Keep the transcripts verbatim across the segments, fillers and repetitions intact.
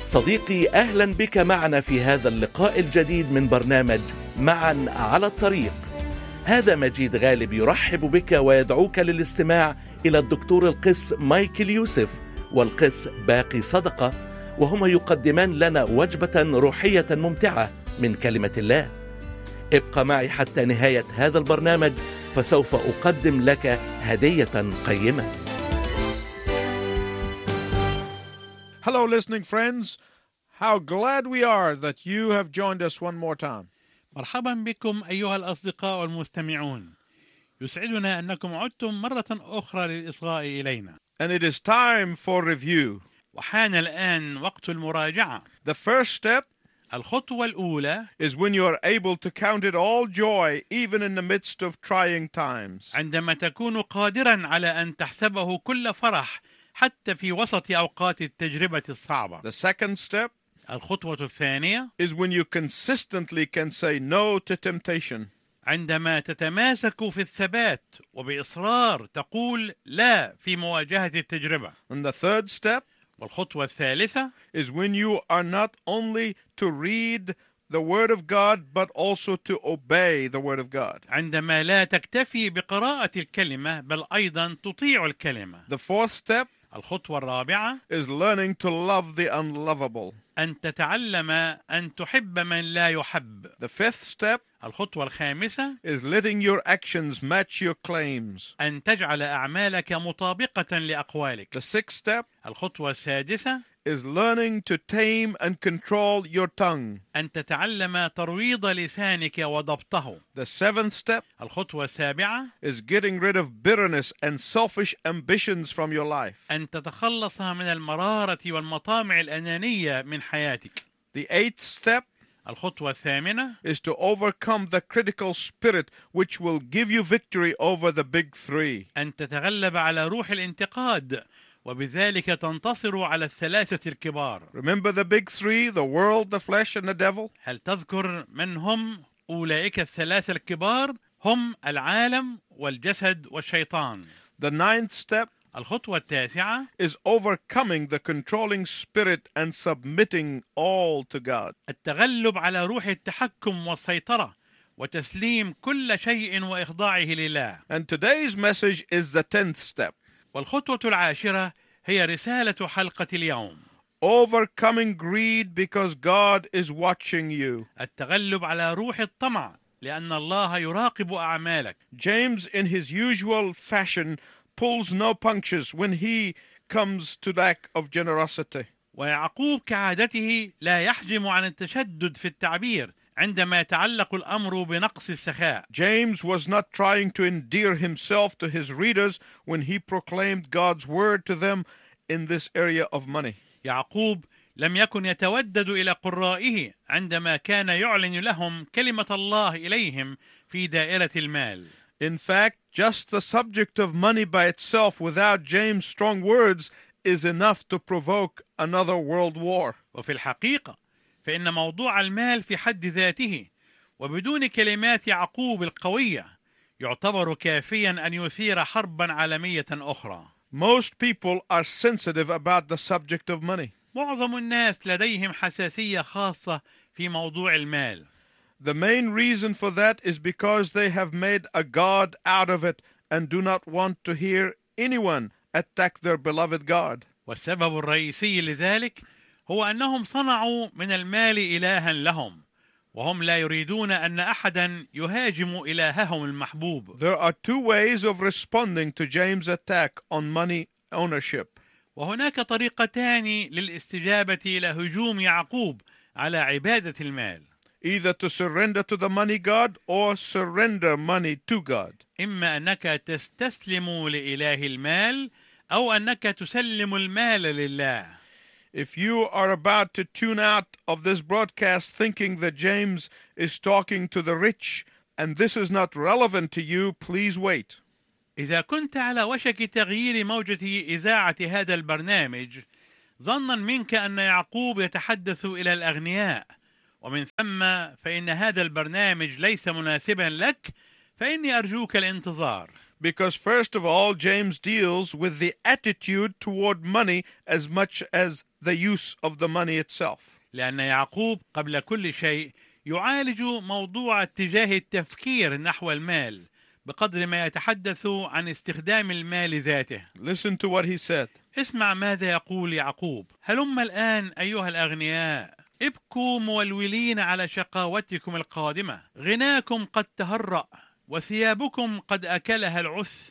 صديقي، أهلا بك معنا في هذا اللقاء الجديد من برنامج معا على الطريق. هذا مجيد غالب يرحب بك ويدعوك للاستماع إلى الدكتور القس مايكل يوسف والقس باقي صدقة، وهما يقدمان لنا وجبة روحية ممتعة من كلمة الله. ابقى معي حتى نهاية هذا البرنامج، فسوف أقدم لك هدية قيمة. Hello, listening friends. How glad we are that you have joined us one more time. مرحبا بكم أيها الأصدقاء والمستمعون. يسعدنا أنكم عدتم مرة أخرى للإصغاء إلينا. And it is time for review. وحان الآن وقت المراجعة. The first step الخطوة الأولى is when you are able to count it all joy even in the midst of trying times. عندما تكون قادرا على أن تحسبه كل فرح حتى في وسط أوقات التجربة الصعبة. The second step الخطوة الثانية is when you consistently can say no to temptation. عندما تتماسك في الثبات وبإصرار تقول لا في مواجهة التجربة. And the third step والخطوة الثالثة is when you are not only to read the Word of God but also to obey the Word of God. عندما لا تكتفي بقراءة الكلمة بل أيضا تطيع الكلمة. The fourth step الخطوة الرابعة is learning to love the unlovable. أن تتعلم أن تحب من لا يحب. The fifth step الخطوة الخامسة is letting your actions match your claims. أن تجعل أعمالك مطابقة لأقوالك. The sixth step الخطوة السادسة is learning to tame and control your tongue. أن تتعلم ترويض لسانك وضبطه. The seventh step الخطوة السابعة is getting rid of bitterness and selfish ambitions from your life. أن تتخلص من المرارة والمطامع الأنانية من حياتك. The eighth step الخطوة الثامنة is to overcome the critical spirit which will give you victory over the big three. أن تتغلب على روح الانتقاد وبذلك تنتصر على الثلاثة الكبار. Remember the big three, the world, the flesh, and the devil? هل تذكر من هم أولئك الثلاثة الكبار؟ هم العالم والجسد والشيطان. The ninth step الخطوة التاسعة is overcoming the controlling spirit and submitting all to God. التغلب على روح التحكم والسيطرة وتسليم كل شيء وإخضاعه لله. And today's message is the tenth step. والخطوة العاشرة هي رسالة حلقة اليوم. Overcoming greed because God is watching you. التغلب على روح الطمع لأن الله يراقب أعمالك. James, in his usual fashion, pulls no punches when he comes to lack of generosity. ويعقوب كعادته لا يحجم عن التشدد في التعبير عندما يتعلق الأمر بنقص السخاء. James was not trying to endear himself to his readers when he proclaimed God's word to them in this area of money. يعقوب لم يكن يتودد إلى قرائه عندما كان يعلن لهم كلمة الله إليهم في دائرة المال. In fact, just the subject of money by itself without James' strong words is enough to provoke another world war. وفي الحقيقة فإن موضوع المال في حد ذاته وبدون كلمات يعقوب القوية يعتبر كافيا أن يثير حربا عالمية أخرى. Most people are sensitive about the subject of money. معظم الناس لديهم حساسية خاصة في موضوع المال. The main reason for that is because they have made a god out of it and do not want to hear anyone attack their beloved God. والسبب الرئيسي لذلك هو أنهم صنعوا من المال إلها لهم وهم لا يريدون أن أحدا يهاجم إلههم المحبوب. There are two ways of responding to James' attack on money ownership. وهناك طريقتان للاستجابة إلى هجوم يعقوب على عبادة المال. Either to surrender to the money god or surrender money to God. إما أنك تستسلم لإله المال أو أنك تسلم المال لله. If you are about to tune out of this broadcast thinking that James is talking to the rich and this is not relevant to you, please wait. إذا كنت على وشك تغيير موجة إذاعة هذا البرنامج ظنا منك أن يعقوب يتحدث إلى الأغنياء ومن ثم فإن هذا البرنامج ليس مناسبا لك فإني أرجوك الانتظار. Because first of all, James deals with the attitude toward money as much as the use of the money itself. لأن يعقوب قبل كل شيء يعالج موضوع اتجاه التفكير نحو المال بقدر ما يتحدث عن استخدام المال ذاته. Listen to what he said. اسمع ماذا يقول يعقوب: هلم الآن أيها الأغنياء، ابكوا مولولين على شقاوتكم القادمة، غناكم قد تهرأ وثيابكم قد أكلها العث،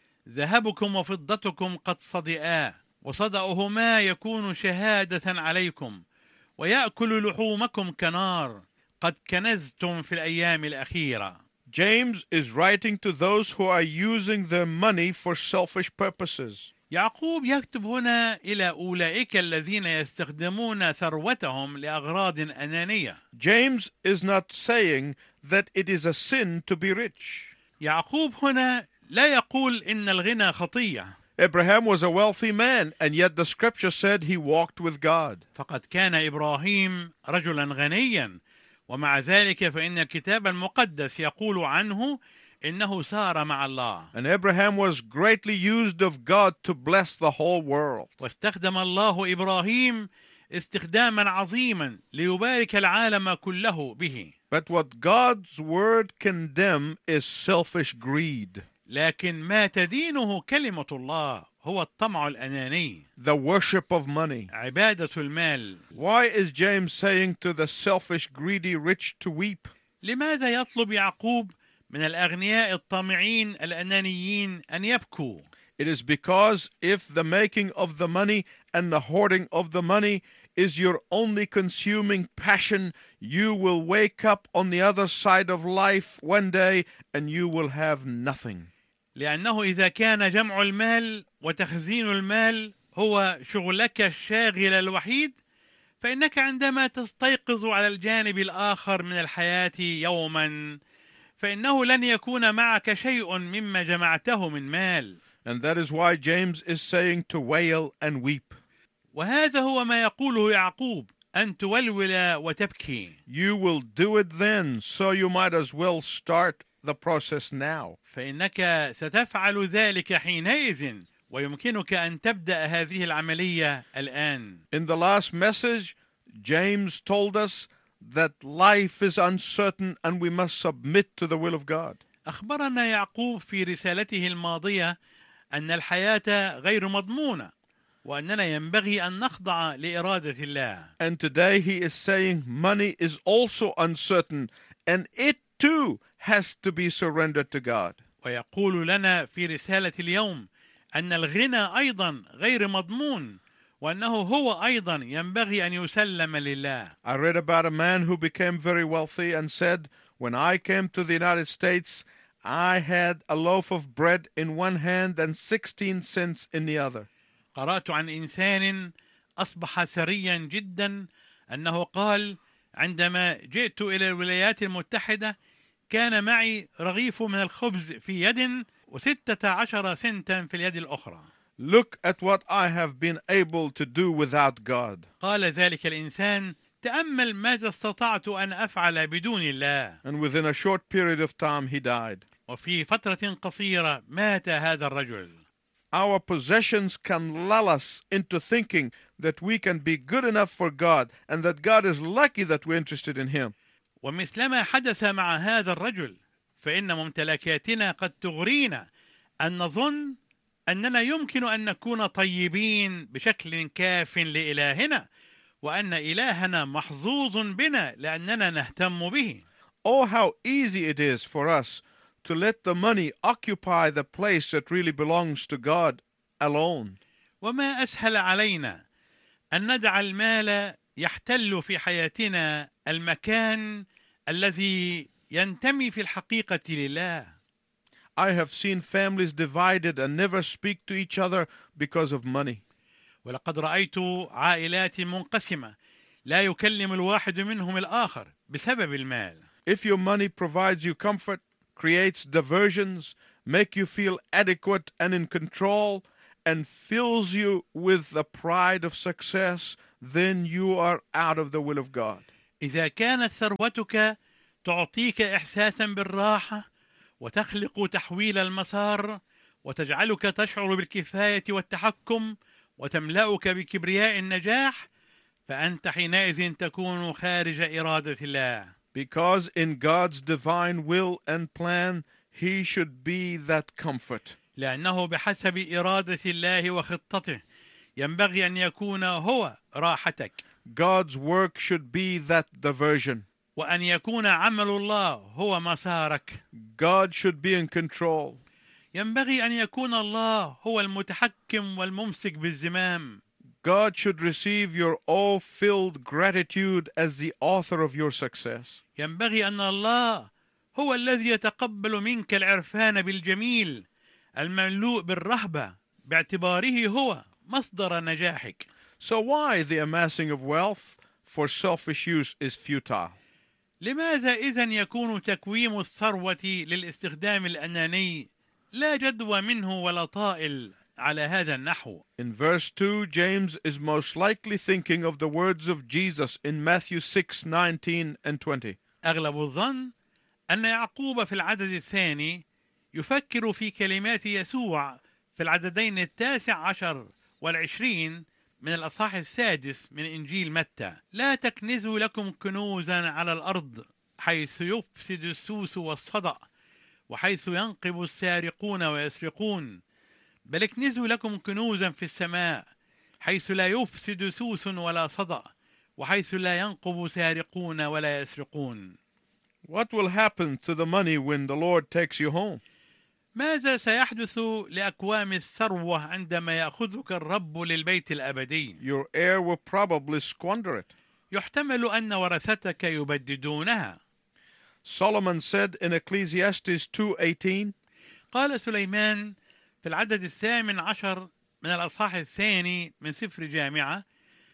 ذهبكم وفضتكم قد صدئا، وصدأهما يكون شهادة عليكم، ويأكل لحومكم كنار، قد كنزتم في الأيام الأخيرة. James is writing to those who are using their money for selfish purposes. يعقوب يكتب هنا إلى أولئك الذين يستخدمون ثروتهم لأغراض أنانية. James is not saying that it is a sin to be rich. يعقوب هنا لا يقول إن الغنى خطية. Abraham was a wealthy man, and yet the scripture said he walked with God. فقد كان إبراهيم رجلا غنيا، ومع ذلك فإن الكتاب المقدس يقول عنه إنه سار مع الله. And Abraham was greatly used of God to bless the whole world. واستخدم الله إبراهيم استخداما عظيما ليبارك العالم كله به. But what God's word condemns is selfish greed. لكن ما تدينه كلمة الله هو الطمع الأناني. The worship of money. عبادة المال. Why is James saying to the selfish, greedy rich to weep? لماذا يطلب يعقوب من الأغنياء الطامعين الأنانيين أن يبكوا؟ It is because if the making of the money and the hoarding of the money is your only consuming passion, you will wake up on the other side of life one day and you will have nothing. لأنه إذا كان جمع المال وتخزين المال هو شغلك الشاغل الوحيد، فإنك عندما تستيقظ على الجانب الآخر من الحياة يوما فإنه لن يكون معك شيء مما جمعته من مال. And that is why James is saying to wail and weep. وهذا هو ما يقوله يعقوب: أن تولول وتبكي. You will do it then, so you might as well start the process now. فإنك ستفعل ذلك حينئذ، ويمكنك أن تبدأ هذه العملية الآن. In the last message, James told us that life is uncertain and we must submit to the will of God. أخبرنا يعقوب في رسالته الماضية أن الحياة غير مضمونة، وأننا ينبغي أن نخضع لإرادة الله. And today he is saying money is also uncertain and it too has to be surrendered to God. ويقول لنا في رسالة اليوم أن الغنى أيضا غير مضمون، وأنه هو أيضا ينبغي أن يسلم لله. I read about a man who became very wealthy and said, when I came to the United States, I had a loaf of bread in one hand and sixteen cents in the other. قرأت عن إنسان أصبح ثريا جدا أنه قال: عندما جئت إلى الولايات المتحدة كان معي رغيف من الخبز في يد وستة عشر سنتا في اليد الأخرى. Look at what I have been able to do without God. قال ذلك الإنسان: تأمل ماذا استطعت أن أفعل بدون الله. And within a short period of time he died. وفي فترة قصيرة مات هذا الرجل. Our possessions can lull us into thinking that we can be good enough for God and that God is lucky that we're interested in Him. ومثلما حدث مع هذا الرجل، فإن ممتلكاتنا قد تغرينا أن نظن أننا يمكن أن نكون طيبين بشكل كاف لإلهنا، وأن إلهنا محظوظ بنا لأننا نهتم به. Oh, how easy it is for us to let the money occupy the place that really belongs to God alone. وما أسهل علينا أن ندع المال يحتل في حياتنا المكان الذي ينتمي في الحقيقة لله. I have seen families divided and never speak to each other because of money. ولقد رأيت عائلات منقسمة لا يكلم الواحد منهم الآخر بسبب المال. If your money provides you comfort, creates diversions, make you feel adequate and in control, and fills you with the pride of success, then you are out of the will of God. إذا كانت ثروتك تعطيك إحساسا بالراحة وتخلق تحويل المسار، وتجعلك تشعر بالكفاية والتحكم، وتملأك بكبرياء النجاح، فأنت حينئذ تكون خارج إرادة الله. Because in God's divine will and plan, He should be that comfort. لأنه بحسب إرادة الله وخطته ينبغي أن يكون هو راحتك. God's work should be that diversion. وأن يكون عمل الله هو مسارك. God should be in control. ينبغي أن يكون الله هو المتحكم والممسك بالزمام. God should receive your awe-filled gratitude as the author of your success. ينبغي أن الله هو الذي يتقبل منك العرفان بالجميل المملوء بالرهبة باعتباره هو مصدر نجاحك. So why the amassing of wealth for selfish use is futile? لماذا إذن يكون تكويم الثروة للاستخدام الأناني لا جدوى منه ولا طائل على هذا النحو؟ In verse two, James is most likely thinking of the words of Jesus in Matthew six, nineteen and twenty. أغلب الظن أن يعقوب في العدد الثاني يفكر في كلمات يسوع في العددين التاسع عشر والعشرين من الأصحاح السادس من إنجيل متى: لا تكنزوا لكم كنوزا على الأرض حيث يفسد السوس والصدأ وحيث ينقب السارقون ويسرقون، بل اكنزوا لكم كنوزا في السماء حيث لا يفسد سوس ولا صدأ وحيث لا ينقب سارقون ولا يسرقون. What will happen to the money when the Lord takes you home? ماذا سيحدث لأكوام الثروة عندما يأخذك الرب للبيت الأبدي؟ Your heir will probably squander it. يحتمل أن ورثتك يبددونها. Solomon said in Ecclesiastes two eighteen, قال سليمان في العدد الثامن عشر من الأصحاح الثاني من سفر جامعة: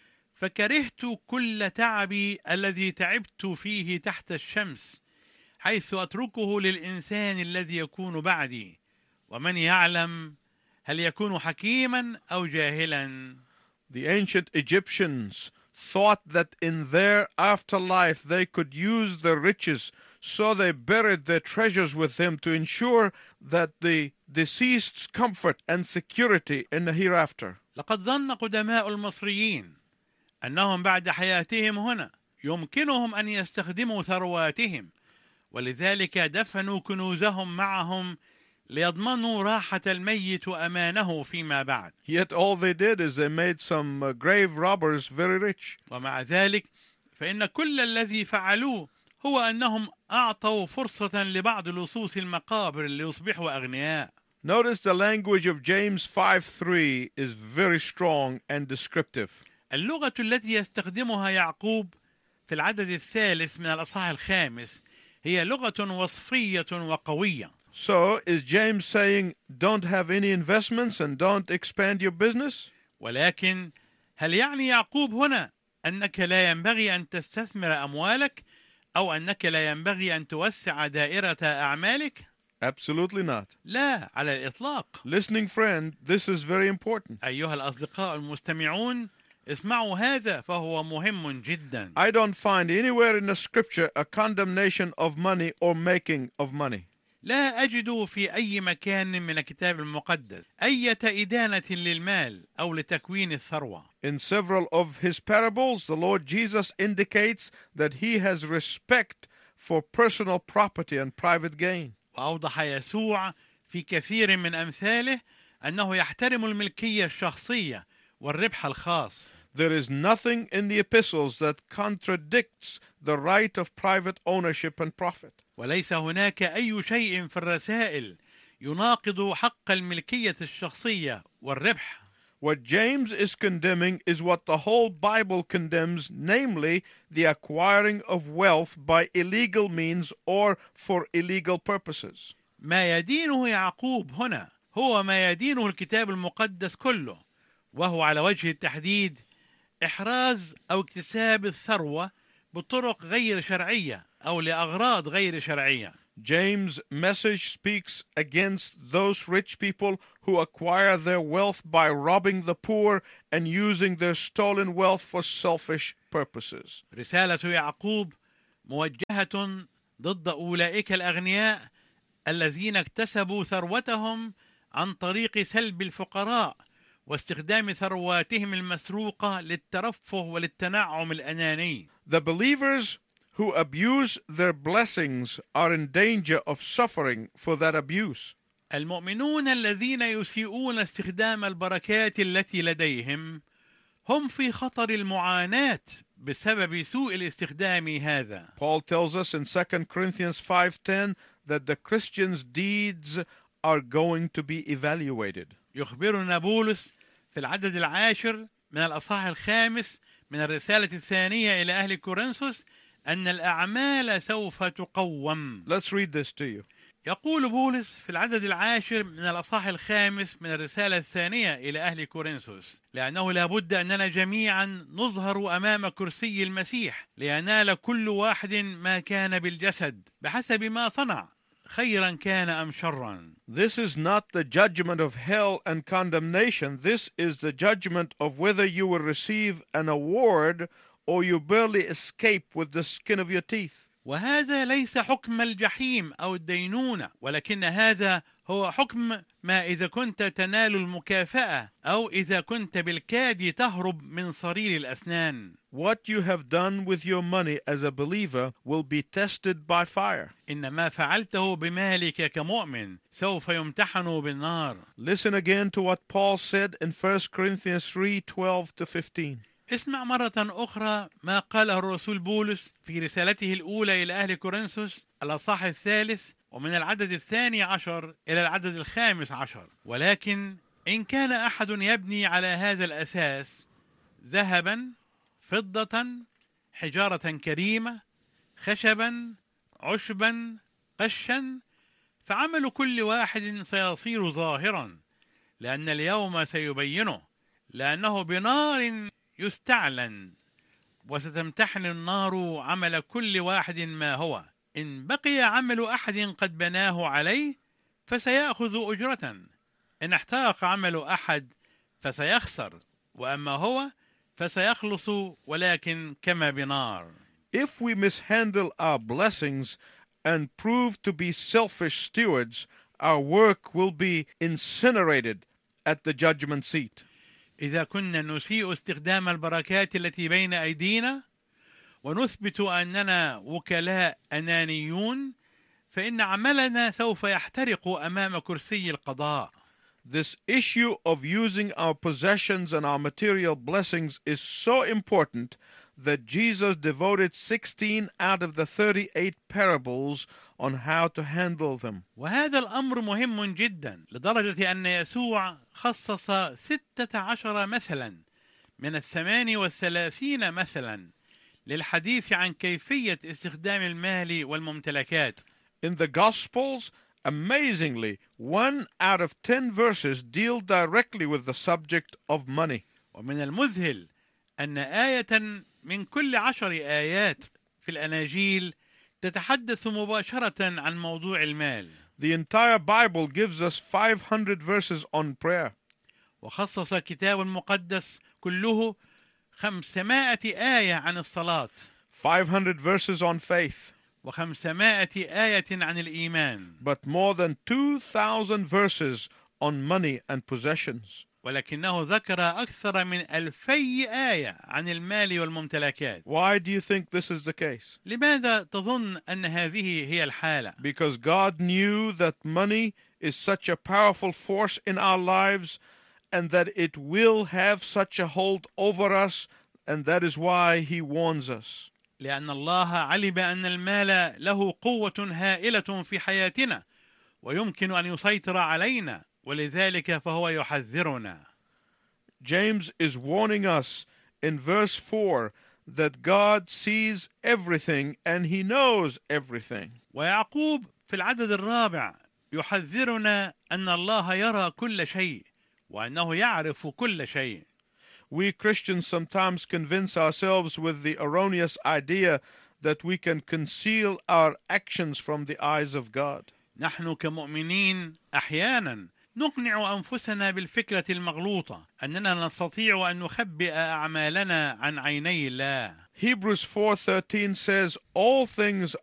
فكرهت كل تعبي الذي تعبت فيه تحت الشمس حيث أتركه للإنسان الذي يكون بعدي، ومن يعلم هل يكون حكيما أو جاهلا. The ancient Egyptians thought that in their afterlife they could use their riches, so they buried their treasures with them to ensure that the deceased's comfort and security in the hereafter. لقد ظن قدماء المصريين أنهم بعد حياتهم هنا يمكنهم أن يستخدموا ثرواتهم، ولذلك دفنوا كنوزهم معهم ليضمنوا راحة الميت وأمانه فيما بعد. Yet all they did is they made some uh, grave robbers very rich. ومع ذلك فإن كل الذي فعلوه هو أنهم أعطوا فرصة لبعض لصوص المقابر ليصبحوا أغنياء. Notice the language of James five three is very strong and descriptive. اللغة التي يستخدمها يعقوب في العدد الثالث من الأصحاح الخامس هي لغة وصفية وقوية. So is James saying don't have any investments and don't expand your business? ولكن هل يعني يعقوب هنا أنك لا ينبغي أن تستثمر أموالك أو أنك لا ينبغي أن توسع دائرة أعمالك؟ Absolutely not. لا على الإطلاق. Listening friend, this is very important. أيها الأصدقاء المستمعون، اسمعوا هذا فهو مهم جدا. I don't find anywhere in the scripture a condemnation of money or making of money. لا أجد في أي مكان من الكتاب المقدس أي إدانة للمال أو لتكوين الثروة. In several of his parables, the Lord Jesus indicates that he has respect for personal property and private gain. وأوضح يسوع في كثير من أمثاله أنه يحترم الملكية الشخصية والربح الخاص. There is nothing in the epistles that contradicts the right of private ownership and profit. وليس هناك أي شيء في الرسائل يناقض حق الملكية الشخصية والربح. What James is condemning is what the whole Bible condemns, namely the acquiring of wealth by illegal means or for illegal purposes. ما يدينه يعقوب هنا هو ما يدينه الكتاب المقدس كله، وهو على وجه التحديد إحراز أو اكتساب الثروة بطرق غير شرعية أو لأغراض غير شرعية. James' message speaks against those rich people who acquire their wealth by robbing the poor and using their stolen wealth for selfish purposes. رسالة يعقوب موجهة ضد أولئك الأغنياء الذين اكتسبوا ثروتهم عن طريق سلب الفقراء واستخدام ثرواتهم المسروقة للترفه وللتنعم الأناني. The believers who abuse their blessings are in danger of suffering for that abuse. المؤمنون الذين يسيئون استخدام البركات التي لديهم هم في خطر المعاناة بسبب سوء الاستخدام هذا. Paul tells us in Second Corinthians five ten that the Christians' deeds are going to be evaluated. يخبرنا بولس في العدد العاشر من الأصحاح الخامس من الرسالة الثانية إلى أهل كورنثوس أن الأعمال سوف تقوم. Let's read this to you. يقول بولس في العدد العاشر من الأصحاح الخامس من الرسالة الثانية إلى أهل كورنثوس: لأنه لا بد أننا جميعا نظهر أمام كرسي المسيح لينال كل واحد ما كان بالجسد بحسب ما صنع، خيرا كان أم شرا. This is not the judgment of hell and condemnation. This is the judgment of whether you will receive an award or you barely escape with the skin of your teeth. وهذا ليس حكم الجحيم أو الدينونة، ولكن هذا هو حكم ما إذا كنت تنال المكافأة أو إذا كنت بالكاد تهرب من صرير الأسنان. What you have done with your money as a believer will be tested by fire. إن ما فعلته بمالك كمؤمن سوف يمتحن بالنار. Listen again to what Paul said in First Corinthians three twelve to fifteen. اسمع مرة أخرى ما قاله الرسول بولس في رسالته الأولى إلى أهل كورنثوس الأصحاح الثالث ومن العدد الثاني عشر إلى العدد الخامس عشر: ولكن إن كان أحد يبني على هذا الأساس ذهبا، فضة، حجارة كريمة، خشبا، عشبا، قشا، فعمل كل واحد سيصير ظاهرا، لأن اليوم سيبينه، لأنه بنار يستعلن، وستمتحن النار عمل كل واحد ما هو. إن بقي عمل أحد قد بناه عليه فسيأخذ أجرة، إن احترق عمل أحد فسيخسر، وأما هو فسيخلص ولكن كما بنار. If we mishandle our blessings and prove to be selfish stewards, our work will be incinerated at the judgment seat. إذا كنا نسيء استخدام البركات التي بين أيدينا ونثبت أننا وكلاء أنانيون، فإن عملنا سوف يحترق أمام كرسي القضاء. This issue of using our possessions and our material blessings is so important that Jesus devoted sixteen out of the thirty-eight parables on how to handle them. وهذا الأمر مهم جدا لدرجة أن يسوع خصص ستة عشر مثلا من الثمان والثلاثين مثلا للحديث عن كيفية استخدام المال والممتلكات. In the Gospels, amazingly, one out of ten verses deal directly with the subject of money. ومن المذهل أن آية من كل عشر آيات في الأناجيل تتحدث مباشرة عن موضوع المال. The entire Bible gives us five hundred verses on prayer. وخصص الكتاب المقدس كله خمسمائة آية عن الصلاة. five hundred verses on faith. وخمسمائة آية عن الإيمان. But more than two thousand verses on money and possessions. ولكنه ذكر أكثر من ألفي آية عن المال والممتلكات. Why do you think this is the case? لماذا تظن أن هذه هي الحالة؟ Because God knew that money is such a powerful force in our lives and that it will have such a hold over us, and that is why He warns us. لأن الله علم أن المال له قوة هائلة في حياتنا ويمكن أن يسيطر علينا، ولذلك فهو يحذرنا. James is warning us in verse four that God sees everything and He knows everything. ويعقوب في العدد الرابع يحذرنا أن الله يرى كل شيء وأنه يعرف كل شيء. We Christians sometimes convince ourselves with the erroneous idea that we can conceal our actions from the eyes of God. نحن كمؤمنين أحيانا نقنع أنفسنا بالفكرة المغلوطة أننا نستطيع أن نخبئ أعمالنا عن عيني الله. Hebrews four thirteen says, all things